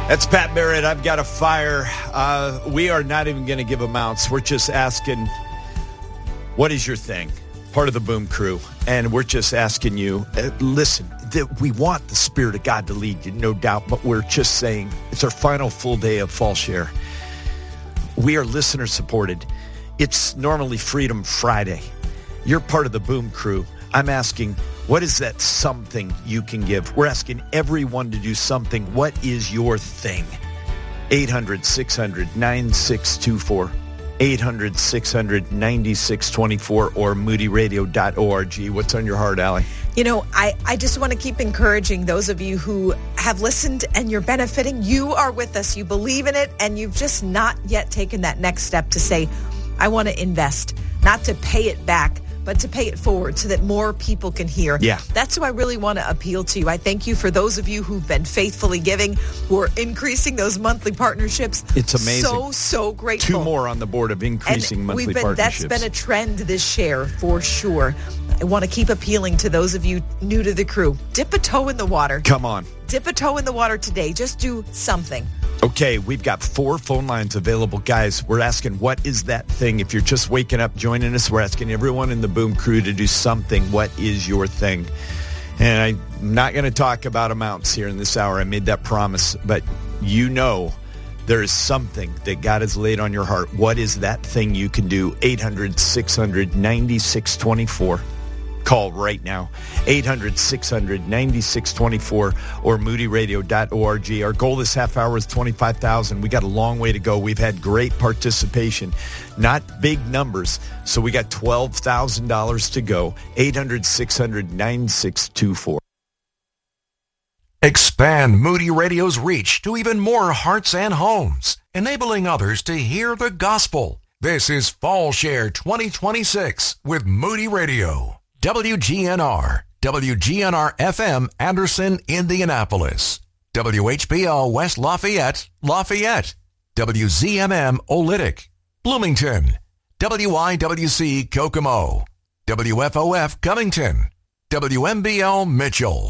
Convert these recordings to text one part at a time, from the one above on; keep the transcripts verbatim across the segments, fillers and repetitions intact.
That's Pat Barrett. I've got a fire. Uh, we are not even going to give amounts. We're just asking, what is your thing? Part of the Boom Crew. And we're just asking you, uh, listen, th- we want the Spirit of God to lead you, no doubt, but we're just saying it's our final full day of Fall Share. We are listener supported. It's normally Freedom Friday. You're part of the Boom Crew. I'm asking, what is that something you can give? We're asking everyone to do something. What is your thing? eight hundred, six hundred, nine six two four. eight hundred, six hundred, nine six two four or moody radio dot org. What's on your heart, Allie? You know, I, I just want to keep encouraging those of you who have listened and you're benefiting. You are with us. You believe in it, and you've just not yet taken that next step to say, I want to invest, not to pay it back, but to pay it forward so that more people can hear. Yeah. That's who I really want to appeal to. I thank you for those of you who've been faithfully giving, who are increasing those monthly partnerships. It's amazing. So, so grateful. Two more on the board of increasing and monthly we've been, partnerships. That's been a trend this share for sure. I want to keep appealing to those of you new to the crew. Dip a toe in the water. Come on. Dip a toe in the water today. Just do something. Okay, we've got four phone lines available. Guys, we're asking, what is that thing? If you're just waking up, joining us, we're asking everyone in the Boom Crew to do something. What is your thing? And I'm not going to talk about amounts here in this hour. I made that promise. But you know there is something that God has laid on your heart. What is that thing you can do? eight hundred, six hundred, nine six two four. Call right now, eight hundred, six hundred, nine six two four or moody radio dot org. Our goal this half hour is twenty-five thousand. We got a long way to go. We've had great participation, not big numbers. So we got twelve thousand dollars to go, eight hundred, six hundred, nine six two four. Expand Moody Radio's reach to even more hearts and homes, enabling others to hear the gospel. This is Fall Share twenty twenty-six with Moody Radio. W G N R, W G N R F M, Anderson, Indianapolis. W H B O West Lafayette, Lafayette. W Z M M Olytic, Bloomington. W I W C Kokomo. W F O F Covington. W M B L Mitchell.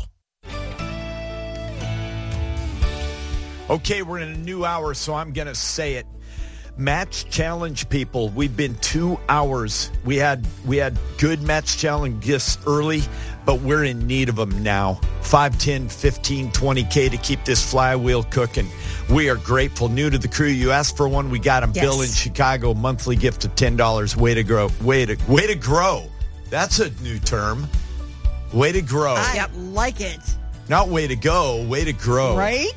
Okay, we're in a new hour, so I'm going to say it. Match Challenge people, we've been two hours. We had we had good Match Challenge gifts early, but we're in need of them now. five, ten, fifteen, twenty K to keep this flywheel cooking. We are grateful. New to the crew, you asked for one, we got them. Yes. Bill in Chicago, monthly gift of ten dollars. Way to grow. Way to, way to grow. That's a new term. Way to grow. I like it. Not way to go, way to grow. Right?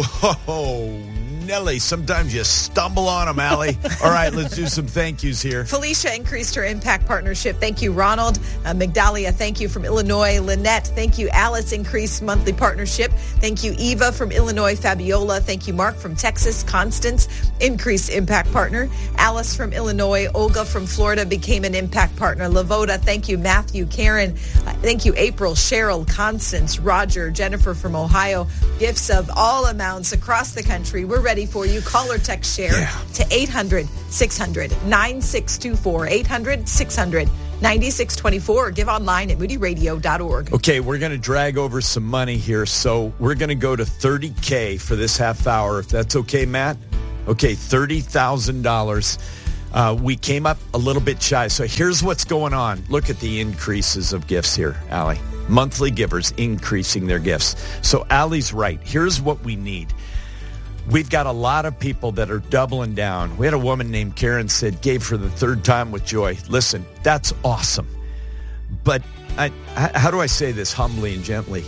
Whoa, Nelly, sometimes you stumble on them, Allie. All right, let's do some thank yous here. Felicia increased her impact partnership. Thank you, Ronald. Uh, Migdalia, thank you from Illinois. Lynette, thank you. Alice increased monthly partnership. Thank you, Eva from Illinois. Fabiola, thank you. Mark from Texas. Constance, increased impact partner. Alice from Illinois. Olga from Florida became an impact partner. Lavoda, thank you. Matthew, Karen, uh, thank you. April, Cheryl, Constance, Roger, Jennifer from Ohio. Gifts of all amounts across the country. We're ready for you. Call or text share yeah. to eight hundred, six hundred, nine six two four, eight hundred, six hundred, nine six two four, or give online at moody radio dot org. Okay, we're going to drag over some money here, so we're going to go to thirty K for this half hour, if that's okay, Matt? Okay, thirty thousand dollars. Uh, we came up a little bit shy, so here's what's going on. Look at the increases of gifts here, Allie. Monthly givers increasing their gifts. So Allie's right. Here's what we need. We've got a lot of people that are doubling down. We had a woman named Karen said, gave for the third time with joy. Listen, that's awesome. But I, how do I say this humbly and gently?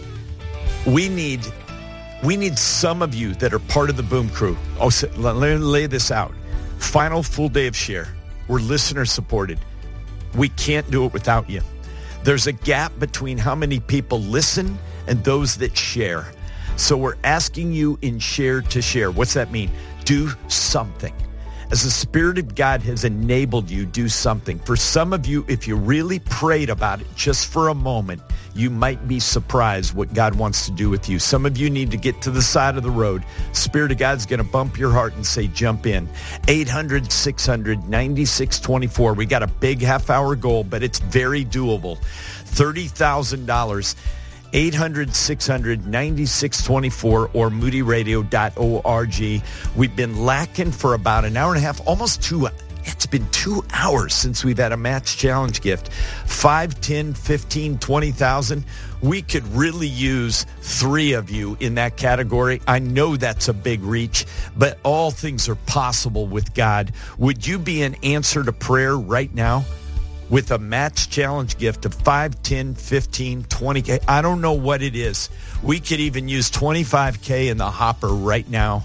We need we need some of you that are part of the Boom Crew. Oh, let me lay this out. Final full day of share. We're listener supported. We can't do it without you. There's a gap between how many people listen and those that share. So we're asking you in share to share. What's that mean? Do something. As the Spirit of God has enabled you, do something. For some of you, if you really prayed about it just for a moment, you might be surprised what God wants to do with you. Some of you need to get to the side of the road. Spirit of God's going to bump your heart and say, jump in. eight hundred, six hundred, nine six two four. We got a big half-hour goal, but it's very doable. thirty thousand dollars. eight hundred, six hundred, ninety-six twenty-four or moody radio dot org. We've been lacking for about an hour and a half, almost two It's been two hours since we've had a match challenge gift. five, ten, fifteen, twenty thousand. We could really use three of you in that category. I know that's a big reach, but all things are possible with God. Would you be an answer to prayer right now with a match challenge gift of five, ten, fifteen, twenty K? I don't know what it is. We could even use twenty-five K in the hopper right now.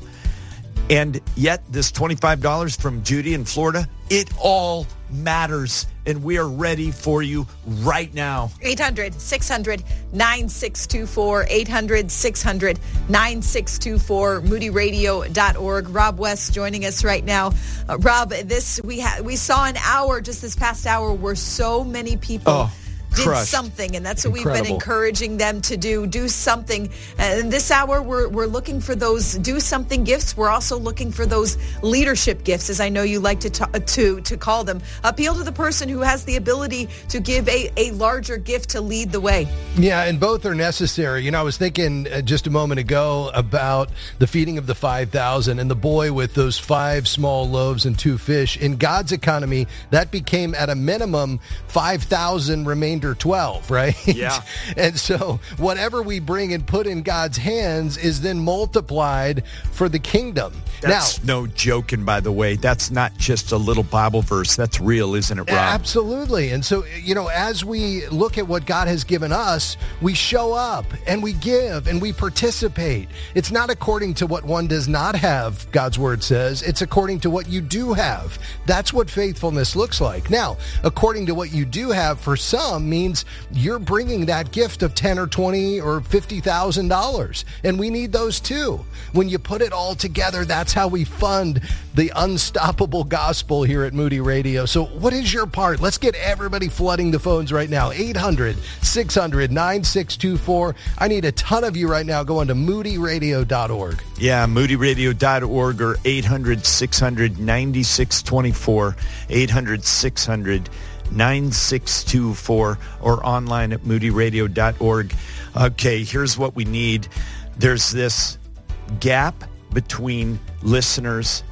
And yet this twenty-five dollars from Judy in Florida, it all matters. And we are ready for you right now. eight hundred, six hundred, nine six two four, eight hundred, six hundred, nine six two four, moody radio dot org. Rob West joining us right now. Uh, Rob, this we ha- we saw an hour, just this past hour, where so many people oh. did Crushed. something, and that's what Incredible. we've been encouraging them to do. Do something. And this hour, we're we're looking for those do something gifts. We're also looking for those leadership gifts, as I know you like to ta- to to call them. Appeal to the person who has the ability to give a, a larger gift to lead the way. Yeah, and both are necessary. You know, I was thinking uh, just a moment ago about the feeding of the five thousand and the boy with those five small loaves and two fish. In God's economy, that became at a minimum five thousand remained twelve, right? Yeah. And so whatever we bring and put in God's hands is then multiplied for the kingdom. That's now, no joking, by the way. That's not just a little Bible verse. That's real, isn't it, Rob? Absolutely. And so, you know, as we look at what God has given us, we show up and we give and we participate. It's not according to what one does not have, God's word says. It's according to what you do have. That's what faithfulness looks like. Now, according to what you do have, for some, means you're bringing that gift of ten or twenty or fifty thousand dollars, and we need those too. When you put it all together, that's how we fund the unstoppable gospel here at Moody Radio. So, what is your part? Let's get everybody flooding the phones right now. eight hundred, six hundred, nine six two four. I need a ton of you right now going to moody radio dot org. Yeah, moody radio dot org or eight hundred, six hundred, ninety-six twenty-four. eight hundred, six hundred, nine six two four or online at moody radio dot org. Okay, here's what we need. There's this gap between listeners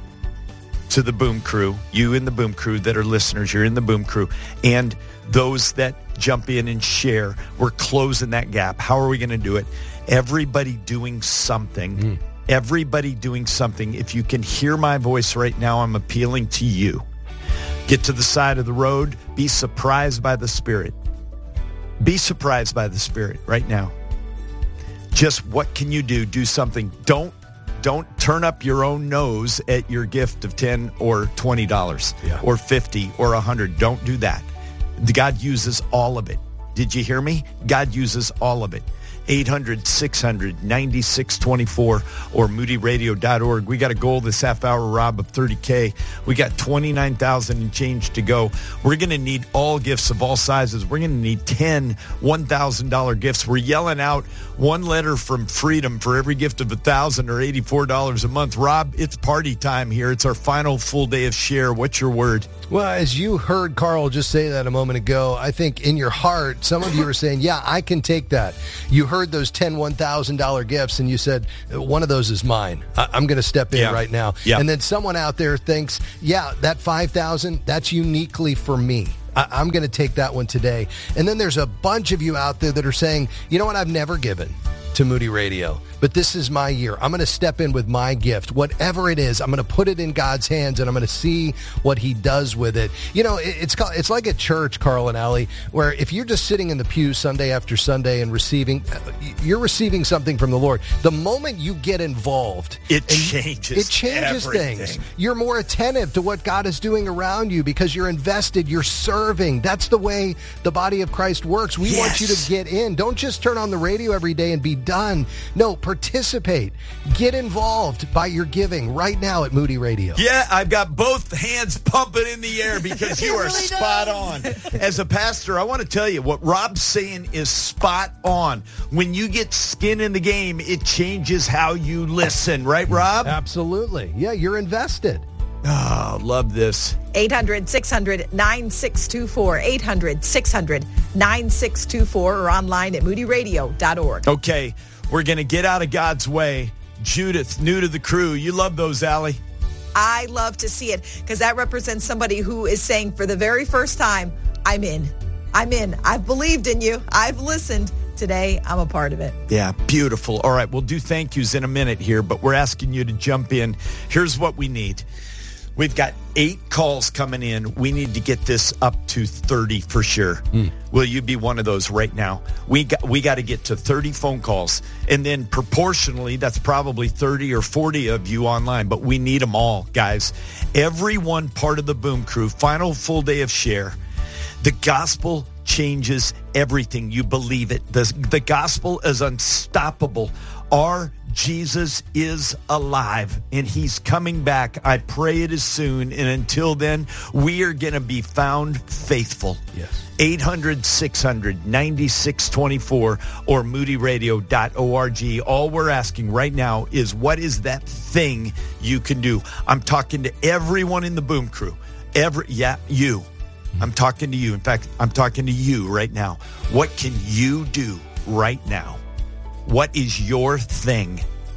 to the Boom Crew, you and the Boom Crew that are listeners, you're in the Boom Crew, and those that jump in and share. We're closing that gap. How are we going to do it? Everybody doing something. Mm. Everybody doing something. If you can hear my voice right now, I'm appealing to you. Get to the side of the road. Be surprised by the Spirit. Be surprised by the Spirit right now. Just what can you do? Do something. Don't don't turn up your own nose at your gift of ten or twenty dollars yeah. or fifty or a hundred. Don't do that. God uses all of it. Did you hear me? God uses all of it. eight hundred, six hundred, ninety-six twenty-four or moody radio dot org. We got a goal this half hour, Rob, of thirty K. We got twenty-nine thousand and change to go. We're going to need all gifts of all sizes. We're going to need ten one thousand dollars gifts. We're yelling out one letter from Freedom for every gift of one thousand dollars or eighty-four dollars a month. Rob, it's party time here. It's our final full day of share. What's your word? Well, as you heard Carl just say that a moment ago, I think in your heart, some of you are saying, yeah, I can take that. You heard those ten one thousand dollars gifts and you said, one of those is mine. I- I'm going to step in yeah. right now. Yeah. And then someone out there thinks, yeah, that five thousand dollars, that's uniquely for me. I- I'm going to take that one today. And then there's a bunch of you out there that are saying, you know what, I've never given to Moody Radio, but this is my year. I'm going to step in with my gift. Whatever it is, I'm going to put it in God's hands, and I'm going to see what he does with it. You know, it, it's it's like at church, Carl and Allie, where if you're just sitting in the pew Sunday after Sunday and receiving, you're receiving something from the Lord. The moment you get involved, it changes It changes everything. things. You're more attentive to what God is doing around you because you're invested, you're serving. That's the way the body of Christ works. We yes. want you to get in. Don't just turn on the radio every day and be done. No, participate. Get involved by your giving right now at Moody Radio. Yeah, I've got both hands pumping in the air because you are really spot does. on. As a pastor, I want to tell you what Rob's saying is spot on. When you get skin in the game, it changes how you listen. Right, Rob? Absolutely. Yeah, you're invested. Oh, love this. eight hundred, six hundred, nine six two four. eight hundred, six hundred, nine six two four or online at moody radio dot org. Okay, we're going to get out of God's way. Judith, new to the crew. You love those, Allie. I love to see it because that represents somebody who is saying for the very first time, I'm in. I'm in. I've believed in you. I've listened. Today, I'm a part of it. Yeah, beautiful. All right, we'll do thank yous in a minute here, but we're asking you to jump in. Here's what we need. We've got eight calls coming in. We need to get this up to thirty for sure. Mm. Will you be one of those right now? We got we got to get to thirty phone calls. And then proportionally, that's probably thirty or forty of you online. But we need them all, guys. Everyone part of the Boom Crew, final full day of Share. The gospel changes everything. You believe it. The, the gospel is unstoppable. Our Jesus is alive, and he's coming back. I pray it is soon, and until then, we are going to be found faithful. Yes. eight hundred, six hundred, ninety-six twenty-four or moody radio dot org. All we're asking right now is what is that thing you can do? I'm talking to everyone in the Boom Crew. Every, yeah, you. I'm talking to you. In fact, I'm talking to you right now. What can you do right now? What is your thing?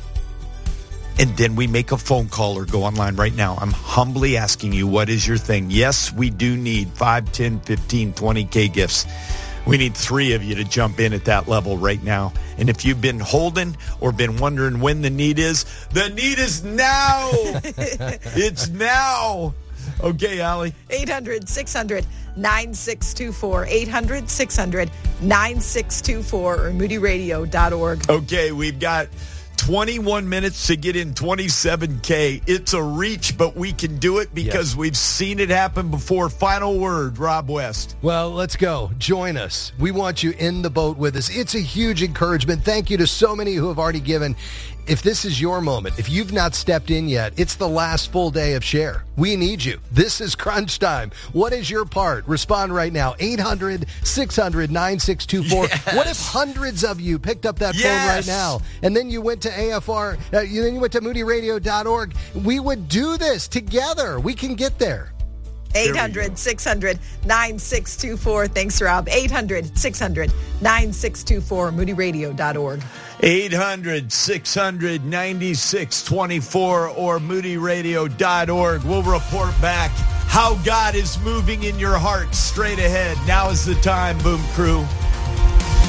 And then we make a phone call or go online right now. I'm humbly asking you, what is your thing? Yes, we do need five, ten, fifteen, twenty K gifts. We need three of you to jump in at that level right now. And if you've been holding or been wondering when the need is, the need is now. It's now. Okay, Allie. eight hundred, six hundred, nine six two four. eight hundred, six hundred, nine six two four or moody radio dot org. Okay, we've got twenty-one minutes to get in twenty-seven K. It's a reach, but we can do it because yes. we've seen it happen before. Final word, Rob West. Well, let's go. Join us. We want you in the boat with us. It's a huge encouragement. Thank you to so many who have already given. If this is your moment, if you've not stepped in yet, it's the last full day of Share. We need you. This is crunch time. What is your part? Respond right now. eight hundred, six hundred, nine six two four. Yes. What if hundreds of you picked up that yes. phone right now and then you went to A F R, uh, then you went to moody radio dot org? We would do this together. We can get there. eight hundred, six hundred, nine six two four. Thanks, Rob. eight hundred, six hundred, nine six two four, moody radio dot org. eight hundred, six hundred, ninety-six twenty-four or moody radio dot org. We'll report back how God is moving in your heart straight ahead. Now is the time, Boom Crew.